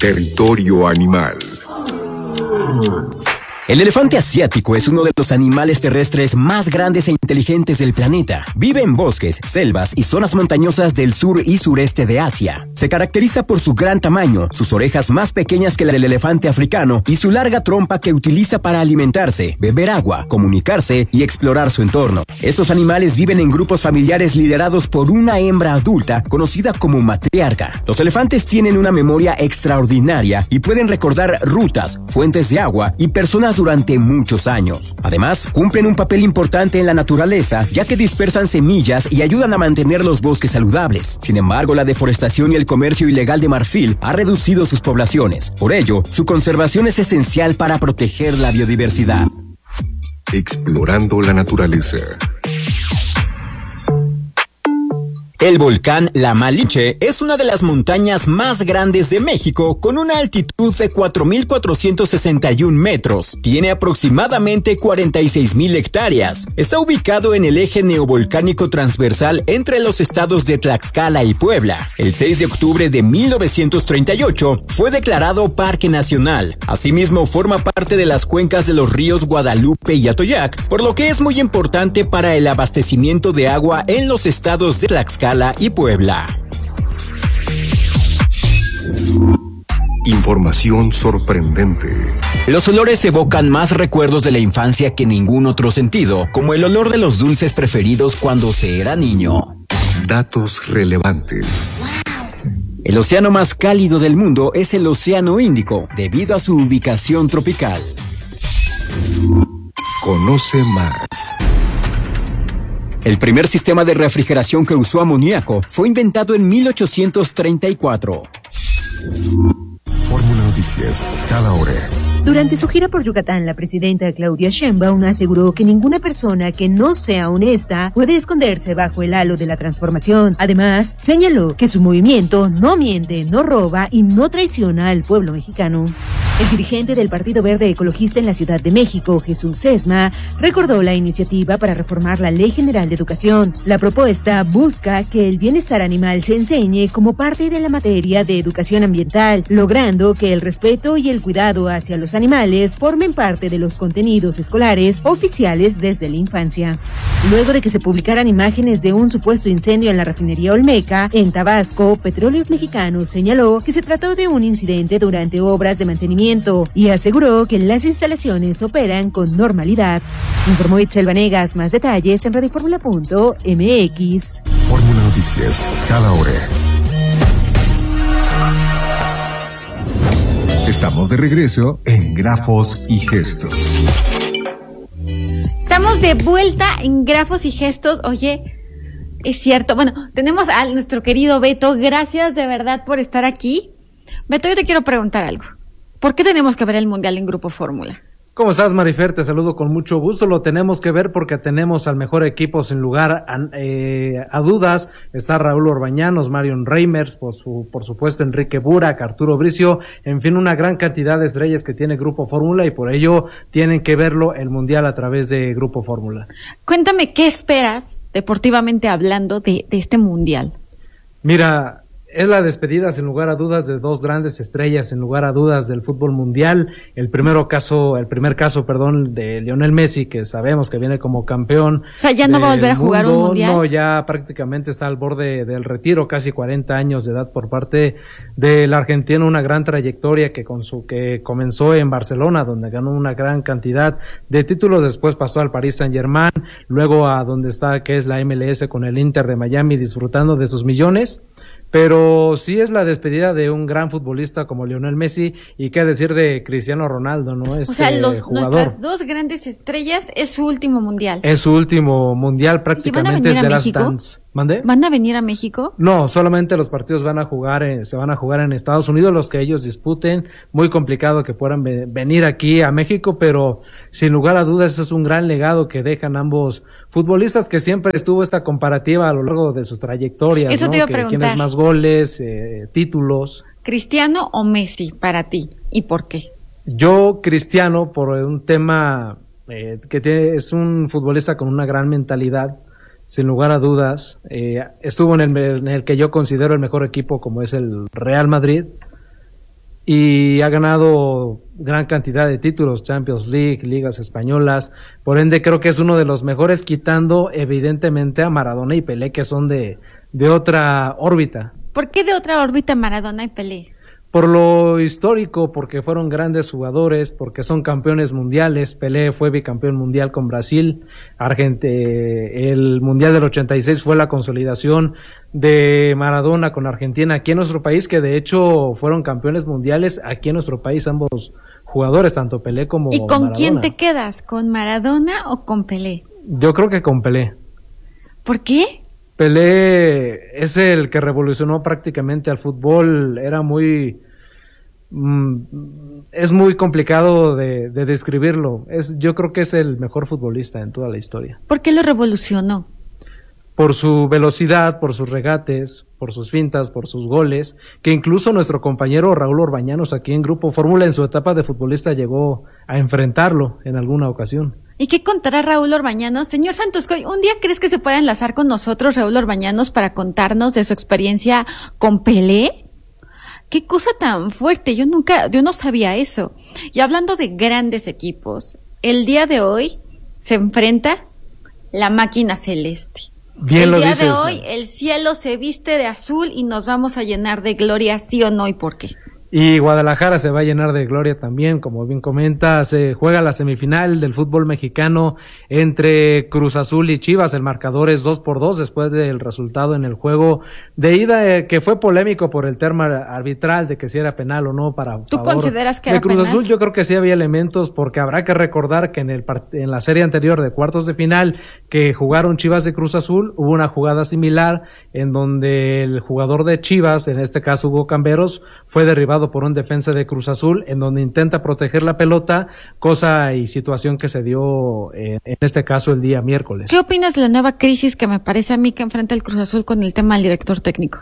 Territorio Animal. El elefante asiático es uno de los animales terrestres más grandes e inteligentes del planeta. Vive en bosques, selvas y zonas montañosas del sur y sureste de Asia. Se caracteriza por su gran tamaño, sus orejas más pequeñas que la del elefante africano y su larga trompa que utiliza para alimentarse, beber agua, comunicarse y explorar su entorno. Estos animales viven en grupos familiares liderados por una hembra adulta conocida como matriarca. Los elefantes tienen una memoria extraordinaria y pueden recordar rutas, fuentes de agua y personas durante muchos años. Además, cumplen un papel importante en la naturaleza, ya que dispersan semillas y ayudan a mantener los bosques saludables. Sin embargo, la deforestación y el comercio ilegal de marfil ha reducido sus poblaciones. Por ello, su conservación es esencial para proteger la biodiversidad. Explorando la naturaleza. El volcán La Malinche es una de las montañas más grandes de México con una altitud de 4.461 metros. Tiene aproximadamente 46.000 hectáreas. Está ubicado en el eje neovolcánico transversal entre los estados de Tlaxcala y Puebla. El 6 de octubre de 1938 fue declarado Parque Nacional. Asimismo, forma parte de las cuencas de los ríos Guadalupe y Atoyac, por lo que es muy importante para el abastecimiento de agua en los estados de Tlaxcala y Puebla. Información sorprendente. Los olores evocan más recuerdos de la infancia que ningún otro sentido, como el olor de los dulces preferidos cuando se era niño. Datos relevantes. El océano más cálido del mundo es el Océano Índico, debido a su ubicación tropical. Conoce más. El primer sistema de refrigeración que usó amoníaco fue inventado en 1834. Fórmula Noticias, cada hora. Durante su gira por Yucatán, la presidenta Claudia Sheinbaum aseguró que ninguna persona que no sea honesta puede esconderse bajo el halo de la transformación. Además, señaló que su movimiento no miente, no roba y no traiciona al pueblo mexicano. El dirigente del Partido Verde Ecologista en la Ciudad de México, Jesús Sesma, recordó la iniciativa para reformar la Ley General de Educación. La propuesta busca que el bienestar animal se enseñe como parte de la materia de educación ambiental, logrando que el respeto y el cuidado hacia los animales formen parte de los contenidos escolares oficiales desde la infancia. Luego de que se publicaran imágenes de un supuesto incendio en la refinería Olmeca, en Tabasco, Petróleos Mexicanos señaló que se trató de un incidente durante obras de mantenimiento y aseguró que las instalaciones operan con normalidad. Informó Itzel Vanegas. Más detalles en radioformula.mx. Fórmula Noticias, cada hora. Estamos de regreso en Grafos y Gestos. Estamos de vuelta en Grafos y Gestos. Oye, es cierto. Bueno, tenemos a nuestro querido Beto. Gracias de verdad por estar aquí. Beto, yo te quiero preguntar algo. ¿Por qué tenemos que ver el Mundial en Grupo Fórmula? ¿Cómo estás, Marifer? Te saludo con mucho gusto. Lo tenemos que ver porque tenemos al mejor equipo sin lugar a dudas. Está Raúl Orbañanos, Marion Reimers, por supuesto Enrique Burak, Arturo Bricio, en fin, una gran cantidad de estrellas que tiene Grupo Fórmula y por ello tienen que verlo el Mundial a través de Grupo Fórmula. Cuéntame, ¿qué esperas, deportivamente hablando, de este Mundial? Mira, es la despedida, sin lugar a dudas, de dos grandes estrellas, sin lugar a dudas, del fútbol mundial. El primer caso, de Lionel Messi, que sabemos que viene como campeón. O sea, ya no va a volver a jugar un mundial. No, ya prácticamente está al borde del retiro, casi 40 años de edad por parte del argentino, una gran trayectoria que comenzó en Barcelona, donde ganó una gran cantidad de títulos, después pasó al Paris Saint-Germain, luego a donde está, que es la MLS con el Inter de Miami, disfrutando de sus millones. Pero sí es la despedida de un gran futbolista como Lionel Messi, y qué decir de Cristiano Ronaldo, ¿no? O sea, nuestras dos grandes estrellas es su último mundial. Es su último mundial, prácticamente es de las Dance. ¿Mande? ¿Van a venir a México? No, solamente los partidos se van a jugar en Estados Unidos, los que ellos disputen. Muy complicado que puedan venir aquí a México, pero sin lugar a dudas es un gran legado que dejan ambos futbolistas, que siempre estuvo esta comparativa a lo largo de sus trayectorias. Eso, ¿no? Te iba a preguntar. ¿Quién es más goles, títulos? ¿Cristiano o Messi para ti? ¿Y por qué? Yo, Cristiano, por un tema es un futbolista con una gran mentalidad, sin lugar a dudas. Estuvo en el que yo considero el mejor equipo, como es el Real Madrid, y ha ganado gran cantidad de títulos, Champions League, ligas españolas, por ende creo que es uno de los mejores, quitando evidentemente a Maradona y Pelé, que son de otra órbita. ¿Por qué de otra órbita Maradona y Pelé? Por lo histórico, porque fueron grandes jugadores, porque son campeones mundiales. Pelé fue bicampeón mundial con Brasil. El mundial del 86 fue la consolidación de Maradona con Argentina aquí en nuestro país, que de hecho fueron campeones mundiales aquí en nuestro país ambos jugadores, tanto Pelé como Maradona. ¿Y con Maradona. quién te quedas? ¿Con Maradona o con Pelé? Yo creo que con Pelé. ¿Por qué? Pelé es el que revolucionó prácticamente al fútbol. Era es muy complicado de describirlo. Yo creo que es el mejor futbolista en toda la historia. ¿Por qué lo revolucionó? Por su velocidad, por sus regates, por sus fintas, por sus goles, que incluso nuestro compañero Raúl Orbañanos aquí en Grupo Fórmula en su etapa de futbolista llegó a enfrentarlo en alguna ocasión. ¿Y qué contará Raúl Orbañanos? Señor Santoscoy, ¿un día crees que se pueda enlazar con nosotros Raúl Orbañanos para contarnos de su experiencia con Pelé? ¡Qué cosa tan fuerte! Yo no sabía eso. Y hablando de grandes equipos, el día de hoy se enfrenta la máquina celeste. Bien lo dices. El día de hoy el cielo se viste de azul y nos vamos a llenar de gloria, sí o no, ¿y por qué? Y Guadalajara se va a llenar de gloria también, como bien comenta, se juega la semifinal del fútbol mexicano entre Cruz Azul y Chivas, el marcador es 2-2 después del resultado en el juego de ida, que fue polémico por el tema arbitral de que si era penal o no para ¿Tú favor consideras que de era Cruz penal? Azul. Yo creo que sí había elementos, porque habrá que recordar que en la serie anterior de cuartos de final que jugaron Chivas de Cruz Azul, hubo una jugada similar en donde el jugador de Chivas, en este caso Hugo Camberos, fue derribado por un defensa de Cruz Azul, en donde intenta proteger la pelota, cosa y situación que se dio en este caso el día miércoles. ¿Qué opinas de la nueva crisis que me parece a mí que enfrenta el Cruz Azul con el tema del director técnico?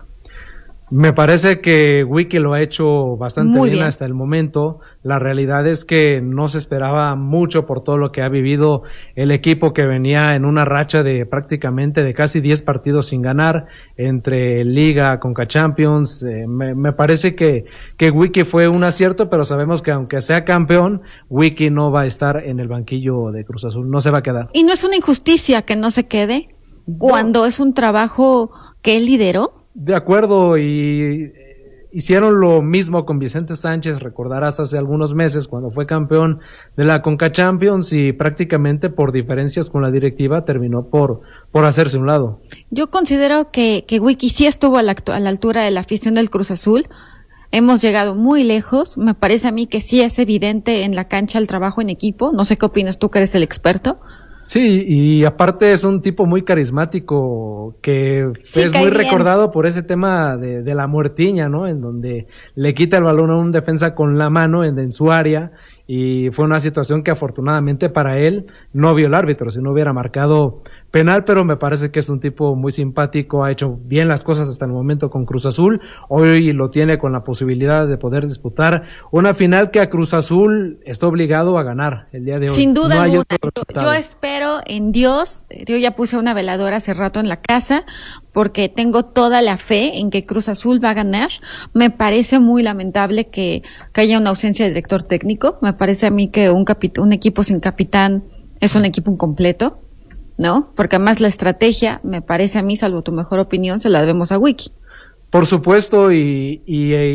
Me parece que Wiki lo ha hecho bastante Muy bien bien hasta el momento. La realidad es que no se esperaba mucho por todo lo que ha vivido el equipo, que venía en una racha de prácticamente de casi 10 partidos sin ganar entre Liga, Conca Champions. Me parece que Wiki fue un acierto, pero sabemos que aunque sea campeón, Wiki no va a estar en el banquillo de Cruz Azul, no se va a quedar. ¿Y no es una injusticia que no se quede cuando es un trabajo que él lideró? De acuerdo, y hicieron lo mismo con Vicente Sánchez, recordarás hace algunos meses cuando fue campeón de la Conca Champions y prácticamente por diferencias con la directiva terminó por hacerse a un lado. Yo considero que Wiki sí estuvo a la altura de la afición del Cruz Azul. Hemos llegado muy lejos. Me parece a mí que sí es evidente en la cancha el trabajo en equipo. No sé qué opinas tú, que eres el experto. Sí, y aparte es un tipo muy carismático que sí, es muy recordado por ese tema de la muertiña, ¿no? En donde le quita el balón a un defensa con la mano en su área, y fue una situación que afortunadamente para él no vio el árbitro, si no hubiera marcado penal, pero me parece que es un tipo muy simpático, ha hecho bien las cosas hasta el momento con Cruz Azul, hoy lo tiene con la posibilidad de poder disputar una final que a Cruz Azul está obligado a ganar el día de hoy. Sin duda no hay alguna. otro resultado. Yo espero en Dios, yo ya puse una veladora hace rato en la casa, porque tengo toda la fe en que Cruz Azul va a ganar. Me parece muy lamentable que haya una ausencia de director técnico. Me parece a mí que un equipo sin capitán es un equipo incompleto, ¿no? Porque además la estrategia, me parece a mí, salvo tu mejor opinión, se la debemos a Wiki. Por supuesto, y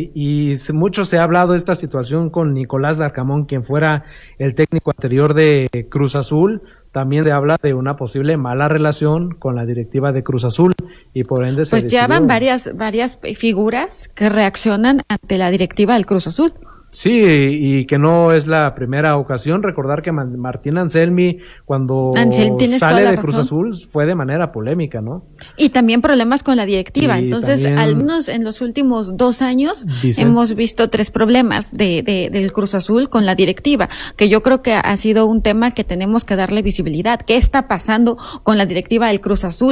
mucho se ha hablado de esta situación con Nicolás Larcamón, quien fuera el técnico anterior de Cruz Azul. También se habla de una posible mala relación con la directiva de Cruz Azul y por ende se pues ya van varias figuras que reaccionan ante la directiva del Cruz Azul. Sí, y que no es la primera ocasión. Recordar que Martín Anselmi, cuando sale de Cruz Azul, fue de manera polémica, ¿no? Y también problemas con la directiva. Entonces, al menos en los últimos 2 años, hemos visto 3 problemas del Cruz Azul con la directiva, que yo creo que ha sido un tema que tenemos que darle visibilidad. ¿Qué está pasando con la directiva del Cruz Azul?